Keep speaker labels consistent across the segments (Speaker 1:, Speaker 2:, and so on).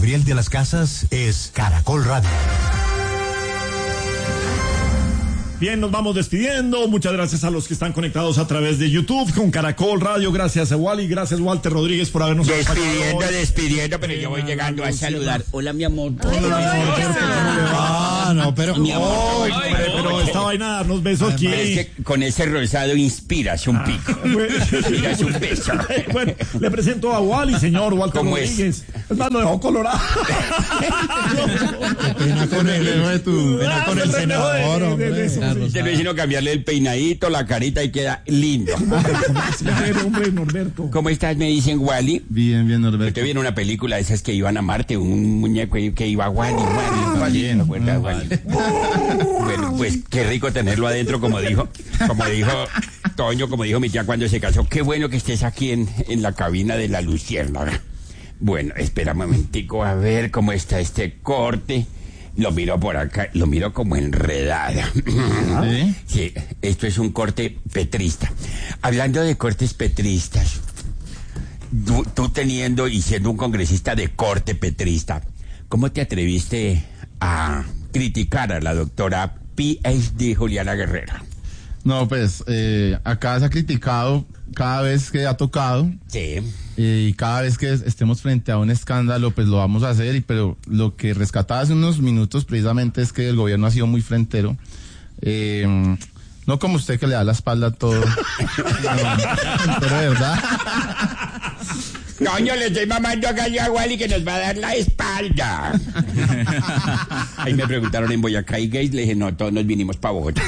Speaker 1: Gabriel de las Casas es Caracol Radio.
Speaker 2: Bien, nos vamos despidiendo. Muchas gracias a los que están conectados a través de YouTube con Caracol Radio. Gracias a Wally, gracias Walter Rodríguez por habernos
Speaker 3: Despidiendo, pero yo voy llegando a saludar. Hola, mi amor.
Speaker 2: Pero esta vaina de darnos besos aquí.
Speaker 3: Es que con ese rosado inspiras un pico. Inspiras un beso.
Speaker 2: Bueno, le presento a Wally, señor Walter Rodríguez. Es más, lo dejó colorado.
Speaker 4: Pena con el senador, hombre.
Speaker 3: Usted no sino cambiarle el peinadito, la carita y queda lindo.
Speaker 2: Hombre, Norberto.
Speaker 3: ¿Cómo estás? Me dicen Wally.
Speaker 4: Bien, Norberto.
Speaker 3: Usted viene una película de esas que iban a Marte, un muñeco que iba a Wally. ¿No acuerdas, Wally? Bueno, pues qué rico tenerlo adentro, como dijo Toño, como dijo mi tía cuando se casó. Qué bueno que estés aquí en la cabina de la Luciérnaga. Bueno, espera un momentico a ver cómo está este corte. Lo miro por acá, lo miro como enredado. Sí, esto es un corte petrista. Hablando de cortes petristas, tú teniendo y siendo un congresista de corte petrista, ¿cómo te atreviste a criticar a la doctora PhD Juliana Guerrero?
Speaker 4: No, pues, acá se ha criticado cada vez que ha tocado.
Speaker 3: Sí.
Speaker 4: Y cada vez que estemos frente a un escándalo, pues lo vamos a hacer. Pero lo que rescataba hace unos minutos precisamente es que el gobierno ha sido muy frentero. No como usted que le da la espalda a todo. Pero de verdad.
Speaker 3: Coño, le estoy mamando acá yo a Wally que nos va a dar la espalda. Ahí me preguntaron en Boyacá y gays, le dije, no, todos nos vinimos para Bogotá.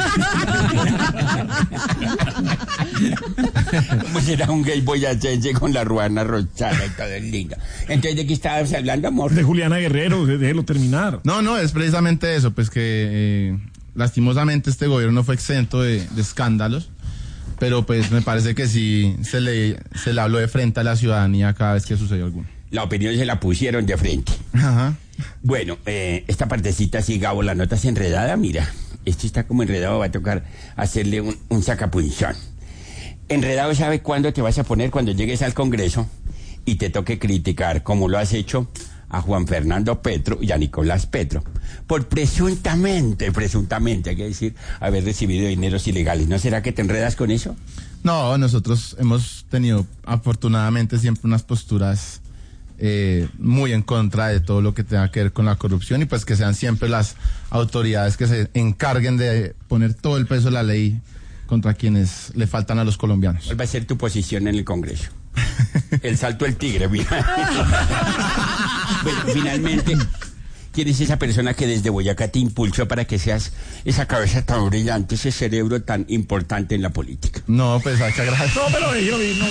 Speaker 3: ¿Cómo será un gay boyacense con la ruana rosada y todo es lindo? Entonces, ¿de qué estabas hablando, amor?
Speaker 2: De Juliana Guerrero, déjelo terminar.
Speaker 4: No, es precisamente eso, pues que lastimosamente este gobierno no fue exento de escándalos. Pero pues me parece que sí se le habló de frente a la ciudadanía cada vez que sucedió alguno.
Speaker 3: La opinión se la pusieron de frente.
Speaker 4: Ajá.
Speaker 3: Bueno, esta partecita así, Gabo, la nota es enredada, mira. Esto está como enredado, va a tocar hacerle un sacapunzón. Enredado, ¿sabe cuándo te vas a poner? Cuando llegues al Congreso y te toque criticar, como lo has hecho a Juan Fernando Petro y a Nicolás Petro, por presuntamente, hay que decir, haber recibido dineros ilegales. ¿No será que te enredas con eso?
Speaker 4: No, nosotros hemos tenido afortunadamente siempre unas posturas muy en contra de todo lo que tenga que ver con la corrupción, y pues que sean siempre las autoridades que se encarguen de poner todo el peso de la ley contra quienes le faltan a los colombianos.
Speaker 3: ¿Cuál va a ser tu posición en el Congreso? El salto del tigre, mira. Bueno, finalmente, ¿quién es esa persona que desde Boyacá te impulsó para que seas esa cabeza tan brillante, ese cerebro tan importante en la política?
Speaker 4: No, pues muchas gracias.
Speaker 2: No, pero yo no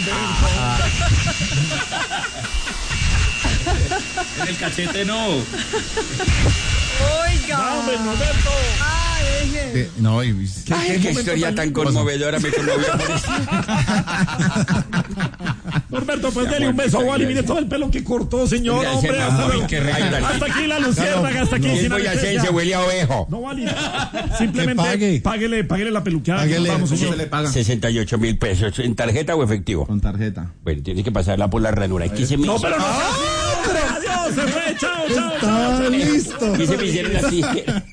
Speaker 5: En el cachete no.
Speaker 6: Oiga.
Speaker 2: No, hombre, Norberto.
Speaker 4: No,
Speaker 3: qué historia tan conmovedora me conmovió por eso.
Speaker 2: Norberto, pues dele un beso a Wally. Mire todo el pelo que cortó, señor.
Speaker 3: Gracias,
Speaker 2: Hombre, hasta aquí la Luciérnaga, hasta aquí.
Speaker 3: Es boyacense, huele a ovejo.
Speaker 2: No, Wally. Simplemente páguele la peluqueada.
Speaker 4: Vamos,
Speaker 2: señor.
Speaker 4: se le paga.
Speaker 3: 68,000 pesos. ¿En tarjeta o efectivo?
Speaker 4: Con tarjeta.
Speaker 3: Bueno, tienes que pasarla por la ranura. Hay 15 mil.
Speaker 2: No, pero no. Adiós, se fue. Chao.
Speaker 4: Está listo.
Speaker 3: 15 mil hicieron así.